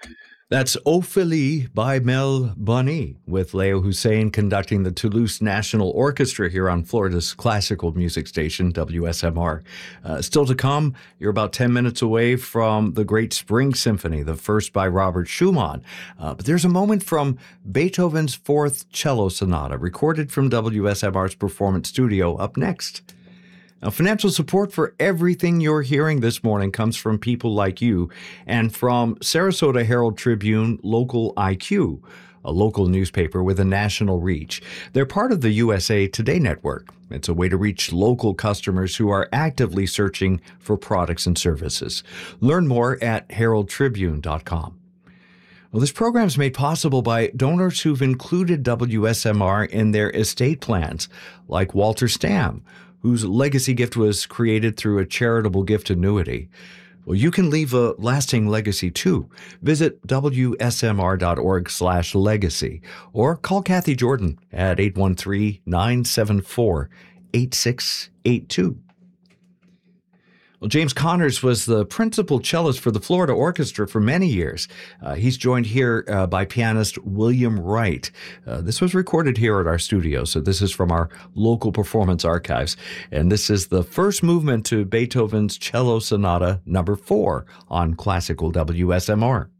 That's Ophélie by Mel Boni, with Leo Hussein conducting the Toulouse National Orchestra here on Florida's classical music station, WSMR. Still to come, you're about 10 minutes away from the Great Spring Symphony, the first by Robert Schumann. But there's a moment from Beethoven's Fourth Cello Sonata, recorded from WSMR's Performance Studio, up next. Now, financial support for everything you're hearing this morning comes from people like you and from Sarasota Herald Tribune Local IQ, a local newspaper with a national reach. They're part of the USA Today network. It's a way to reach local customers who are actively searching for products and services. Learn more at heraldtribune.com. Well, this program is made possible by donors who've included WSMR in their estate plans, like Walter Stamm, whose legacy gift was created through a charitable gift annuity. Well, you can leave a lasting legacy too. Visit WSMR.org/legacy or call Kathy Jordan at 813-974-8682. Well, James Connors was the principal cellist for the Florida Orchestra for many years. He's joined here by pianist William Wright. This was recorded here at our studio, so this is from our local performance archives. And this is the first movement to Beethoven's Cello Sonata No. 4 on Classical WSMR.